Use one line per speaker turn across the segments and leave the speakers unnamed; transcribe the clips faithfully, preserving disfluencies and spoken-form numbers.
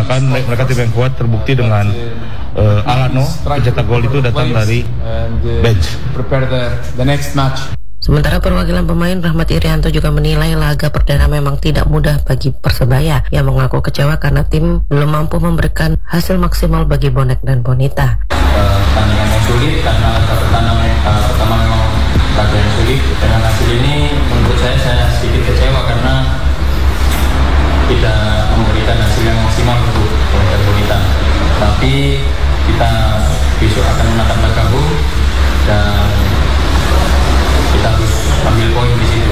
mengatakan mereka tim yang kuat terbukti dengan uh, Alano, pencetak gol itu datang dari bench.
Sementara perwakilan pemain Rahmat Irianto juga menilai laga perdana memang tidak mudah bagi Persebaya yang mengaku kecewa karena tim belum mampu memberikan hasil maksimal bagi bonek dan bonita.
Pertandingan yang sulit karena pertama, uh, pertama memang laga yang sulit. Dengan hasil ini menurut saya saya sedikit kecewa karena tidak memberikan hasil yang maksimal untuk bonek dan bonita. Tapi kita besok akan menatap bergabung dan kita harus ambil poin di situ.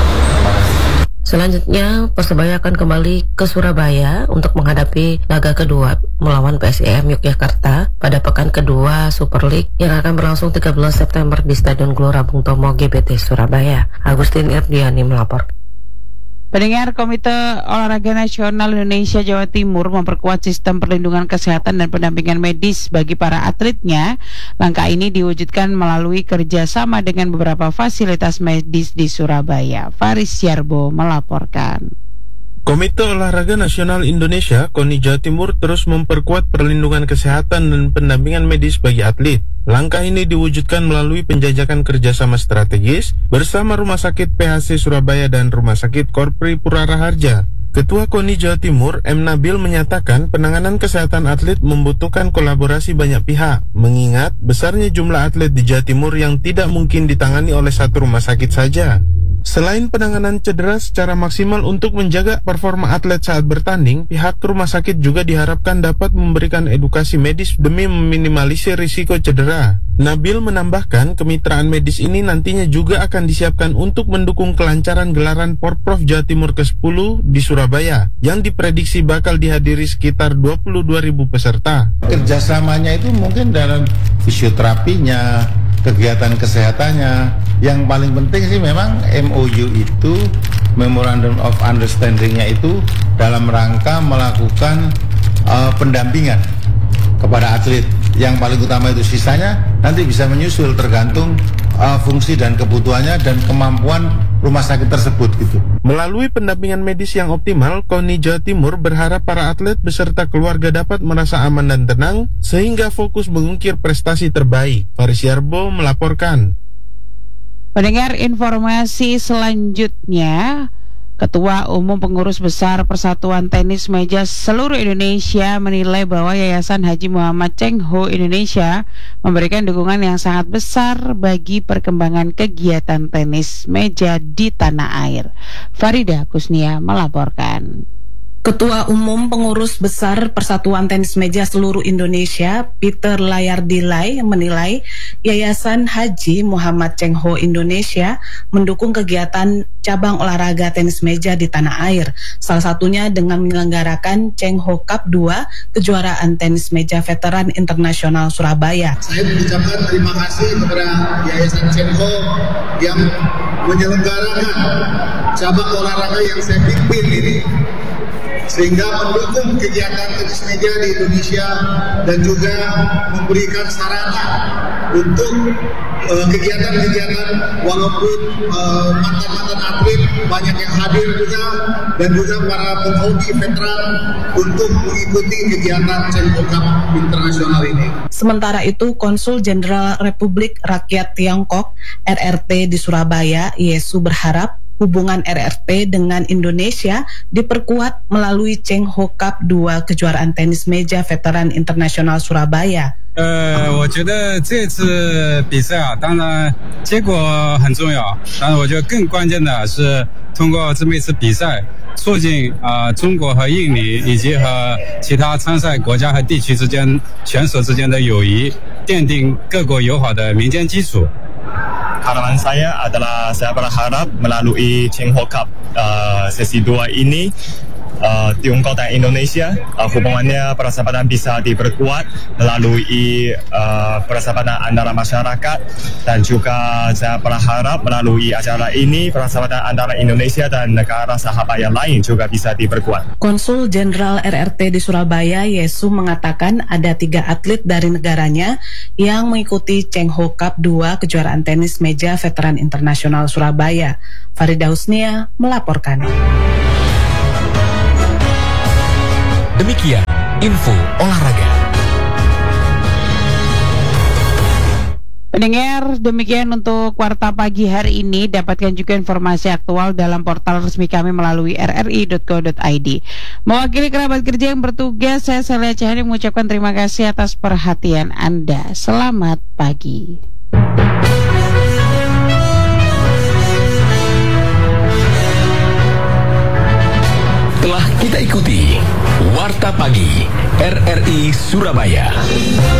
Selanjutnya, Persebaya akan kembali ke Surabaya untuk menghadapi laga kedua melawan P S I M Yogyakarta pada pekan kedua Super League yang akan berlangsung tiga belas September di Stadion Gelora Bung Tomo G B T Surabaya. Agustin Irdiani melaporkan.
Pendengar, Komite Olahraga Nasional Indonesia Jawa Timur memperkuat sistem perlindungan kesehatan dan pendampingan medis bagi para atletnya. Langkah ini diwujudkan melalui kerjasama dengan beberapa fasilitas medis di Surabaya. Faris Yarbo melaporkan.
Komite Olahraga Nasional Indonesia (KONI) Jawa Timur terus memperkuat perlindungan kesehatan dan pendampingan medis bagi atlet. Langkah ini diwujudkan melalui penjajakan kerjasama strategis bersama Rumah Sakit P H C Surabaya dan Rumah Sakit Korpri Pura Raharja. Ketua KONI Jawa Timur, M. Nabil, menyatakan penanganan kesehatan atlet membutuhkan kolaborasi banyak pihak, mengingat besarnya jumlah atlet di Jawa Timur yang tidak mungkin ditangani oleh satu rumah sakit saja. Selain penanganan cedera secara maksimal untuk menjaga performa atlet saat bertanding, pihak rumah sakit juga diharapkan dapat memberikan edukasi medis demi meminimalisir risiko cedera. Nabil menambahkan kemitraan medis ini nantinya juga akan disiapkan untuk mendukung kelancaran gelaran Porprov Jawa Timur ke sepuluh di Surabaya yang diprediksi bakal dihadiri sekitar dua puluh dua ribu peserta.
Kerjasamanya itu mungkin dalam fisioterapinya, kegiatan kesehatannya. Yang paling penting sih memang M O U itu, Memorandum of Understanding-nya itu dalam rangka melakukan uh, pendampingan kepada atlet. Yang paling utama itu, sisanya nanti bisa menyusul tergantung uh, fungsi dan kebutuhannya dan kemampuan rumah sakit tersebut gitu.
Melalui pendampingan medis yang optimal, KONI Jawa Timur berharap para atlet beserta keluarga dapat merasa aman dan tenang sehingga fokus mengukir prestasi terbaik. Faris Yarbo melaporkan.
Pendengar, informasi selanjutnya, Ketua Umum Pengurus Besar Persatuan Tenis Meja Seluruh Indonesia menilai bahwa Yayasan Haji Muhammad Cheng Ho Indonesia memberikan dukungan yang sangat besar bagi perkembangan kegiatan tenis meja di tanah air. Farida Kusnia melaporkan.
Ketua Umum Pengurus Besar Persatuan Tenis Meja Seluruh Indonesia, Peter Layardilai, menilai Yayasan Haji Muhammad Cheng Ho Indonesia mendukung kegiatan cabang olahraga tenis meja di tanah air, salah satunya dengan menyelenggarakan Cheng Ho Cup dua, kejuaraan tenis meja veteran internasional Surabaya.
Saya mengucapkan terima kasih kepada Yayasan Cheng Ho yang menyelenggarakan cabang olahraga yang saya pimpin ini, sehingga mendukung kegiatan tenis meja di Indonesia dan juga memberikan sarana untuk uh, kegiatan-kegiatan, walaupun uh, mantan-mantan atlet banyak yang hadir juga, dan juga para penghobi veteran untuk mengikuti kegiatan Cheng Ho Cup internasional ini.
Sementara itu, Konsul Jenderal Republik Rakyat Tiongkok R R T di Surabaya, Yesu, berharap hubungan R R T dengan Indonesia diperkuat melalui Cheng Ho Cup dua, kejuaraan tenis meja veteran internasional Surabaya.
呃，我觉得这次比赛啊，当然结果很重要，但是我觉得更关键的是通过这么一次比赛，促进啊、呃、中国和印尼以及和其他参赛国家和地区之间选手之间的友谊，奠定各国友好的民间基础。
Harapan saya adalah saya berharap melalui Cheng Ho Cup uh, sesi dua ini, uh, Tiongkok dan Indonesia uh, hubungannya persahabatan bisa diperkuat melalui uh, persahabatan antara masyarakat, dan juga saya berharap melalui acara ini persahabatan antara Indonesia dan negara sahabat yang lain juga bisa diperkuat.
Konsul Jenderal R R T di Surabaya, Yesu, mengatakan ada tiga atlet dari negaranya yang mengikuti Cheng Ho Cup dua, kejuaraan tenis meja veteran internasional Surabaya. Farida Husnia melaporkan.
Demikian info olahraga.
Pendengar, demikian untuk Warta Pagi hari ini. Dapatkan juga informasi aktual dalam portal resmi kami melalui r r i dot co dot i d. Mewakili kerabat kerja yang bertugas, saya Celia Cahani mengucapkan terima kasih atas perhatian Anda. Selamat pagi.
Telah kita ikuti Warta Pagi R R I Surabaya.